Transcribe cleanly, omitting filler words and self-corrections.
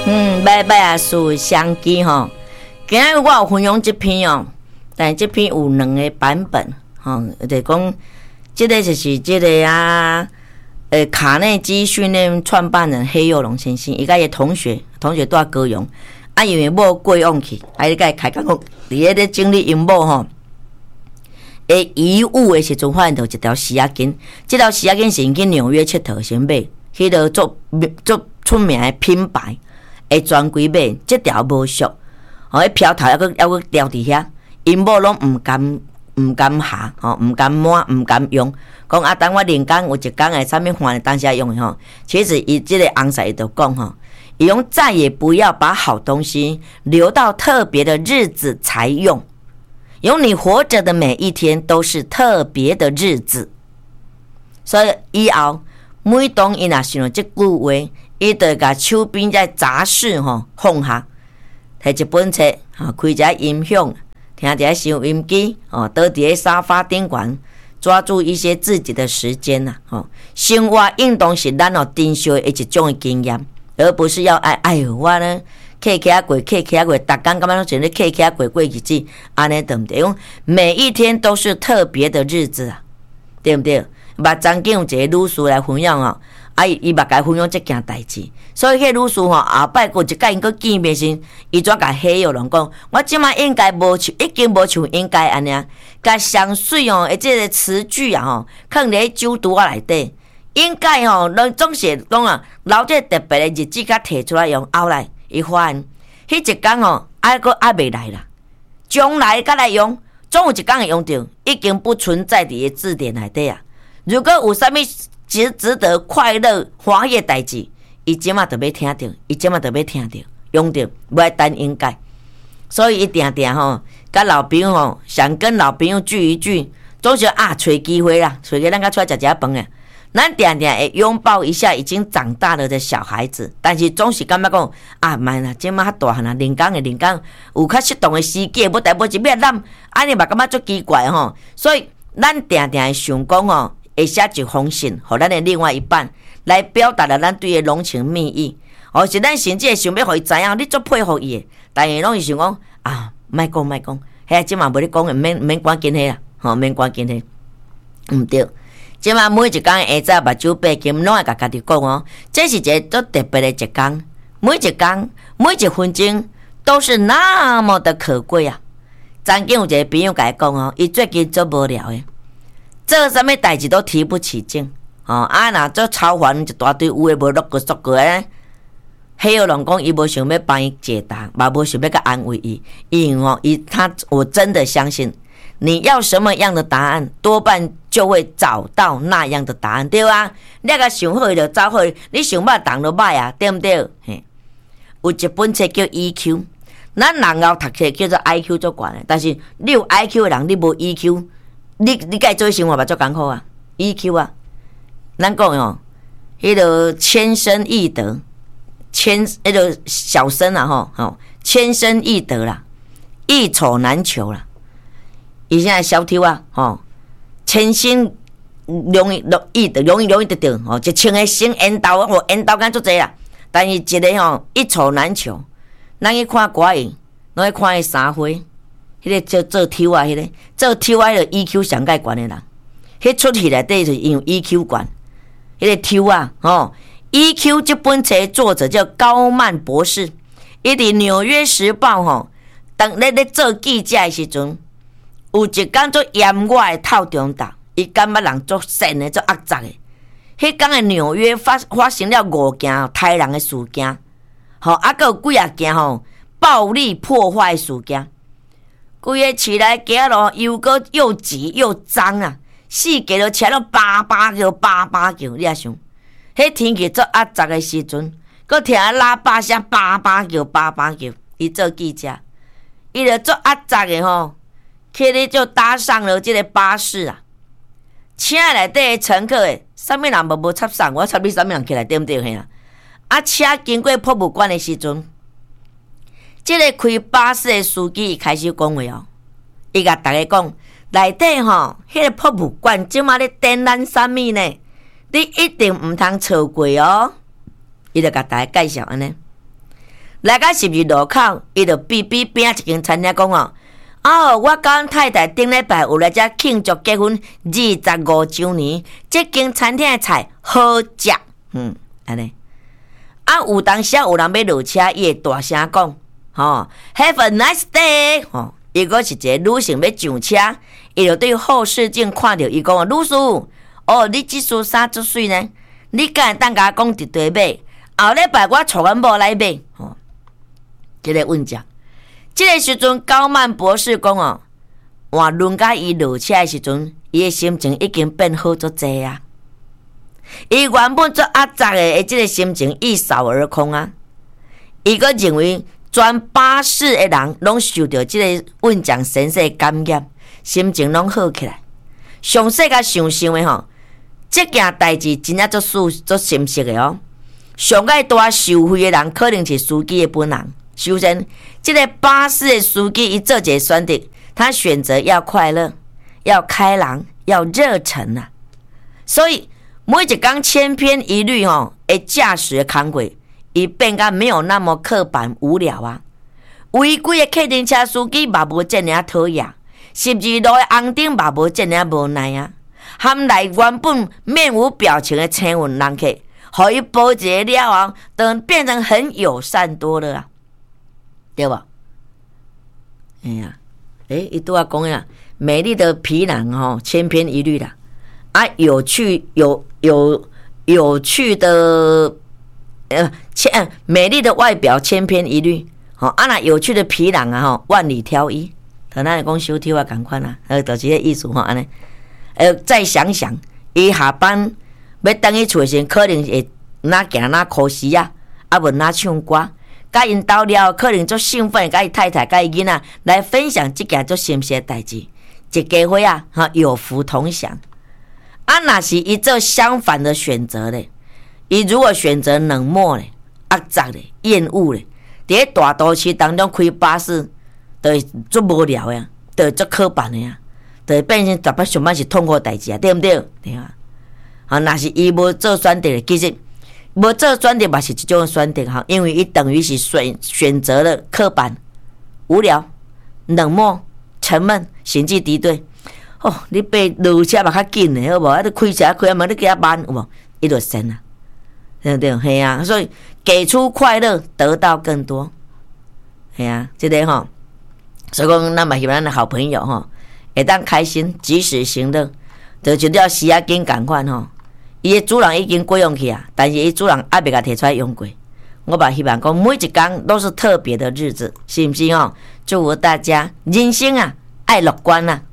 拜拜啊，属相机吼。今日我有分享这篇哦，但这篇有2个版本吼，就是讲，这个就是这个啊，卡内基训练创办人黑幼龙先生，伊甲伊同学住在高雄，啊，因为某过往去，啊，伊甲伊开讲，伫迄个整理因某吼。遗物的时阵，发现到一条丝仔巾，这条丝仔巾是因去纽约佚佗先买，迄个足出名的品牌，会专柜买，这条无俗，迄飘头还佫吊伫遐，因某拢毋甘下，毋甘摸，毋甘用，讲啊，等我人工有一工诶，啥物换当下用诶吼。其实伊这个红色伊就讲吼，伊用再也不要把好东西留到特别的日子才用。用你活着的每一天都是特别的日子，所以以后每当伊若想到这句话，伊就甲手边在杂事放下，摕一本册开一下音响，听一下收音机倒伫沙发顶悬，抓住一些自己的时间呐生活运动是咱珍惜的一种的经验，而不是要哎呦我呢。客过，逐工感觉拢像咧客过日子，安尼对不对？因为每一天都是特别的日子啊，对不对？捌曾经有一个女士来分享哦，伊捌甲分享这件代志，所以迄女士后摆过一届因佫见面时，伊怎甲黑幼龙讲，我即摆应该已经无像应该安尼，甲上水的这个词句啊放伫酒肚仔内底，应该咱总是讲啊，留这特别的日子甲摕出来用后来。伊发现，迄一天还未来啦，将来才来用，总有一天会用到，已经不存在伫个字典内底啊。如果有啥物值得快乐欢喜的代志，伊即马就要听到，用到，不爱等应该。所以一定甲老朋友想跟老朋友聚一聚，总是找机会啦，找个咱甲出来食食饭啊。咱常常会拥抱一下已经长大了的小孩子，但是总是感觉讲慢啦，即马较大汉啦，人工有较适当的时机，要代无一秒咱安尼嘛感觉足奇怪吼。所以咱常常会想讲会写一封信，互咱的另外一半来表达了咱对伊浓情蜜意。是咱甚至会想要互伊知影，你足佩服伊的，但是拢是想讲莫讲，迄即嘛无咧讲的，免关紧迄啦，免关紧迄，毋对。即马每一天下早目睭闭金，拢会甲家己讲这是一个足特别的一天，每一分钟都是那么的可贵啊！曾经有一个朋友甲伊讲伊最近足无聊的，做啥物代志都提不起劲若做超烦一大堆有诶无落个缩个咧。黑幼龙讲伊无想要帮伊解答，嘛无想要甲安慰伊，因为我真的相信。你要什么样的答案，多半就会找到那样的答案，对吧？你甲想好就走好，你想歹当就歹啊，对不对？有一本册叫 EQ， 咱人后读册叫做 IQ 足悬的，但是你有 IQ 的人，你无 EQ， 你该做生活嘛足艰苦啊 ！EQ 啊，咱讲迄个千生易得，迄个小生啊千生易得啦，易丑难求啦。伊现在小抽千心容易得到一千个生缘投缘投敢足济啦，但是一个一丑难求。咱去看歌影，拢去看伊三花，迄个做抽啊，迄个做抽啊，迄个 EQ 上界悬的人，迄出戏内底就是因为 EQ 悬，迄个抽啊EQ 这本册作者叫高曼博士，伊伫纽约时报当咧做记者的时阵。有一天做严我的透中岛，伊感觉人足善的、足恶杂的。迄天的纽约发生了5件杀人的事件，还有几啊件暴力破坏的事件。规个市内街路又挤又脏啊，四界都车都叭叭叫，你也想，迄天气足恶杂的时阵，佮听喇叭声叭叭叫，伊做记者，伊就足恶杂的去咧就搭上了这个巴士啊，车内底的乘客啥物人无插上，我插你啥物人起来对不对啦？车经过博物馆的时阵，这个开巴士的司机开始讲话伊甲大家讲，内底迄个博物馆即马咧展览啥物呢？你一定毋通错过伊就甲大家介绍安尼。 来到10字路口，伊就边一间餐厅讲哦，我甲太太顶礼拜有来遮庆祝结婚25周年，这间餐厅的菜好食，安尼。有当时有人要落车，伊会大声讲，Have a nice day，伊个是一个女性要上车，伊就对后视镜看到伊讲，女士，你这束衫足水呢，你敢会当甲我讲一堆买？后礼拜我带阮某来买，这个问讲。这个时阵，高曼博士讲换轮到伊落车的时阵，伊的心情已经变好足济啊。伊原本做压榨的这个心情一扫而空啊。伊个认为全巴士的人拢受到这个运奖神社感染，心情拢好起来。详细甲想想的这件代志真正足深刻的上个大受惠的人可能是司机的本人。首先，这个巴士的司机伊做一个选择，他选择要快乐、要开朗、要热忱啊。所以每一天千篇一律的驾驶的工作，伊变甲没有那么刻板无聊啊。违规的客运车司机嘛无这样讨厌，10字路的红灯嘛无这样无奈啊。含来原本面无表情的车运人客，互伊保一个了后，等变成很友善多了啊，对吧？伊拄仔讲呀，美丽的皮囊千篇一律啦，有趣的美丽的外表千篇一律，那有趣的皮囊万里挑一，和咱讲修挑同款啦，就是这个意思安尼。再想想，伊下班要等伊厝时，可能会哪行哪考试啊，无哪唱歌。甲因到了，可能足兴奋，甲伊太太、甲伊囡仔来分享这件足新鲜的代志，一家伙有福同享。若是伊做相反的选择咧，伊如果选择冷漠咧、压榨咧、厌恶咧，伫大都市当中开巴士，就会足无聊呀，就会足刻板的呀。就会变成上班是痛苦的代志啊，对不对？对啊。若是伊无做选择，其实无做选择嘛是一种选择因为伊等于是选择了刻板、无聊、冷漠、沉闷、心机敌对。你爬路车嘛较紧的，好无？你开车开你加慢，有无？伊就神啊，对不对？系啊，所以给出快乐，得到更多。系啊，这个所以讲，咱嘛希望咱的好朋友会当开心，及时行乐，就要时仔紧赶快伊的主人已经过用去啊，但是伊主人还未甲摕出来用过。我嘛希望讲每一天都是特别的日子，是不是祝福大家人生爱乐观啊！